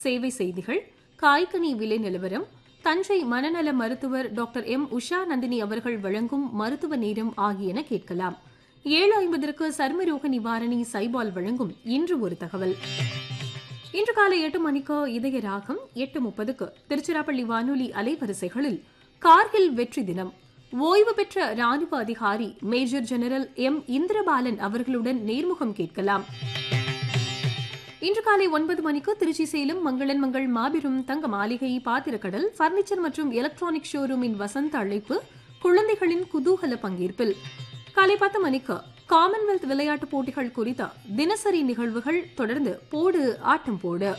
சேவை செய்திகள், காய்கனி விலை நிலவரம், தஞ்சை மனநல மருத்துவர் டாக்டர் எம் உஷா நந்தினி அவர்கள் வழங்கும் மருத்துவ நேரம் ஆகியன கேட்கலாம். 7:50 சர்மரோக நிவாரணி சைபால் வழங்கும் இன்று ஒரு தகவல். இன்று காலை 8 மணிக்கு இதய ராகம், 8:30 திருச்சிராப்பள்ளி வானொலி அலைவரிசைகளில் கார்கில் வெற்றி தினம் ஓய்வு பெற்ற ராணுவ அதிகாரி மேஜர் ஜெனரல் எம் இந்திரபாலன் அவர்களுடன் நேர்முகம் கேட்கலாம். இன்று காலை 9 மணிக்கு திருச்சி சேலம் மங்களன் மங்கள் மாபெரும் தங்க மாளிகை பாத்திரக்கடல் பர்னிச்சர் மற்றும் எலக்ட்ரானிக் ஷோரூமின் வசந்த அழைப்பு குழந்தைகளின் குதூகல பங்கேற்பில். காலை 10 மணிக்கு காமன்வெல்த் விளையாட்டுப் போட்டிகள் குறித்த தினசரி நிகழ்வுகள் தொடர்ந்து போடு ஆட்டம் போடு.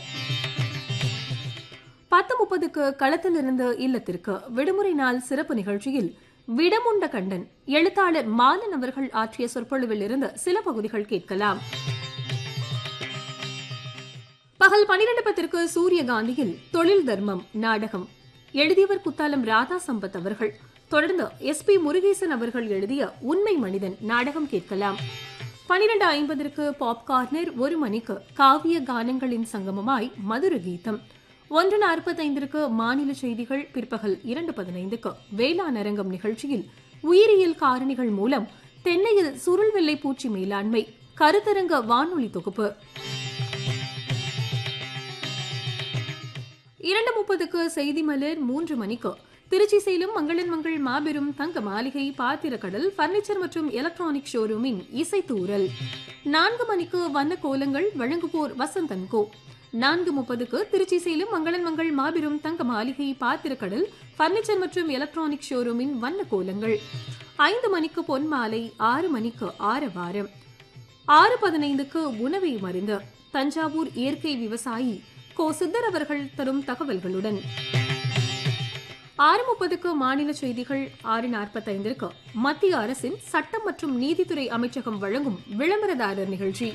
10:30 களத்திலிருந்து இல்லத்திற்கு விடுமுறை நாள் சிறப்பு நிகழ்ச்சியில் விடமுண்ட கண்டன் எழுத்தாளர் மாலன் அவர்கள் ஆற்றிய சொற்பொழிவில் இருந்து சில பகுதிகள் கேட்கலாம். பகல் 12:10 சூரியகாந்தியில் தொழில் தர்மம் நாடகம் எழுதியவர் குத்தாலம் ராதா சம்பத் அவர்கள். தொடர்ந்து SP முருகேசன் அவர்கள் எழுதிய உண்மை மனிதன் நாடகம் கேட்கலாம். 12:50 பாப் கார்னர். 1 மணிக்கு காவிய கானங்களின் சங்கமமாய் மதுர கீதம். 1:45 மாநில செய்திகள். பிற்பகல் 2:15 வேளாண் அரங்கம் நிகழ்ச்சியில் உயிரியல் காரணிகள் மூலம் தென்னையில் சுருள் வெள்ளை பூச்சி மேலாண்மை கருத்தரங்க வானொலி தொகுப்பு. 2:30 செய்தி மலர். 3 மணிக்கு திருச்சி சேலம் மங்களன் மங்கள் மாபெரும் தங்க மாளிகை பாத்திரக்கடல் பர்னிச்சர் மற்றும் எலக்ட்ரானிக் ஷோரூமின் இசைத்தூரல். 4 மணிக்கு வண்ண கோலங்கள் வழங்குவோர் வசந்தன் கோ. 4:30 திருச்சி சேலம் மங்களன் மங்கள் மாபெரும் தங்க மாளிகை பாத்திரக்கடல் பர்னிச்சர் மற்றும் எலக்ட்ரானிக் ஷோரூமின் வண்ண கோலங்கள். 5 மணிக்கு பொன்மாலை. 6 மணிக்கு ஆரவாரம். 6:15 உணவை மருந்து தஞ்சாவூர் இயற்கை விவசாயி கோ சித்தர் அவர்கள் தரும் தகவல்களுடன். 6:30 மாநில செய்திகள். 6:45 மத்திய அரசின் சட்டம் மற்றும் நீதித்துறை அமைச்சகம் வழங்கும் விளம்பரதாரர் நிகழ்ச்சி.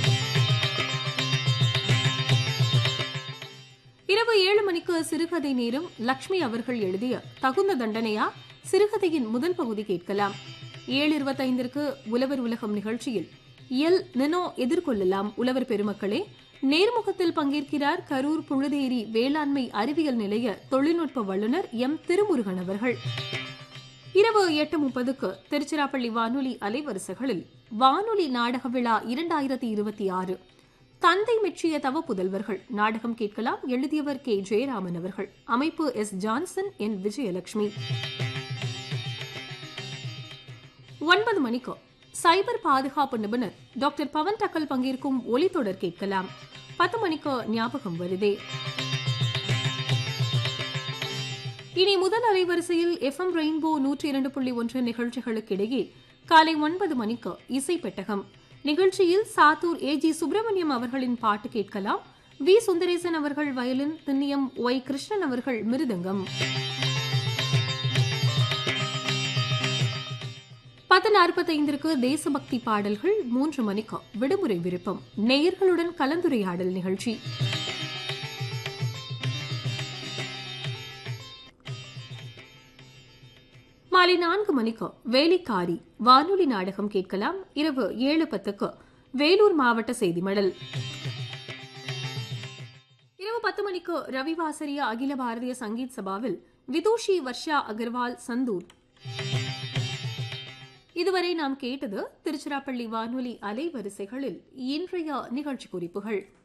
இரவு 7 மணிக்கு சிறுகதை நேரம். லட்சுமி அவர்கள் எழுதிய தகுந்த தண்டனையா சிறுகதையின் முதல் பகுதி கேட்கலாம். 7:25 உழவர் உலகம் நிகழ்ச்சியில் எல் நினோ எதிர்கொள்ளலாம் உழவர் பெருமக்களே நேர்முகத்தில் பங்கேற்கிறார் கரூர் புழுதேரி வேளாண்மை அறிவியல் நிலைய தொழில்நுட்ப வல்லுநர் எம் திருமுருகன் அவர்கள். இரவு 8:30 திருச்சிராப்பள்ளி வானொலி அலைவரிசைகளில் வானொலி நாடக விழா 2026 தந்தை மெச்சிய தவ புதல்வர்கள் நாடகம் கேட்கலாம். எழுதியவர் கே ஜெயராமன் அவர்கள். அமைப்பு S ஜான்சன், N விஜயலட்சுமி. 9 மணிக்கு சைபர் பாதுகாப்பு நிபுணர் டாக்டர் பவன் டக்கல் பங்கேற்கும் ஒலித்தொடர் கேட்கலாம். 10 மணிக்கு ஞாபகம் வருதே. இனி முதல் அலைவரிசையில் FM ரெயின்போ 102.1 நிகழ்ச்சிகளுக்கிடையே காலை 9 மணிக்கு இசை பெட்டகம் நிகழ்ச்சியில் சாத்தூர் AG சுப்பிரமணியம் அவர்களின் பாட்டு கேட்கலாம். V சுந்தரேசன் அவர்கள் வயலின், திண்ணியம் Y கிருஷ்ணன் அவர்கள் மிருதங்கம். 10:45 தேசபக்தி பாடல்கள். 3 மணிக்கு விடுமுறை விருப்பம் நேயர்களுடன் கலந்துரையாடல் நிகழ்ச்சி. மாலை 4 மணிக்கு வேலைக்காரி வானொலி நாடகம் கேட்கலாம். இரவு 7:10 வேலூர் மாவட்ட செய்தி மடல். இரவு 10 மணிக்கு ரவிவாசரியா அகில பாரதிய சங்கீத் சபாவில் விதூஷி வர்ஷா அகர்வால் சந்தூர். இதுவரை நாம் கேட்டது திருச்சிராப்பள்ளி வானொலி அலைவரிசைகளில் இன்றைய நிகழ்ச்சி குறிப்புகள்.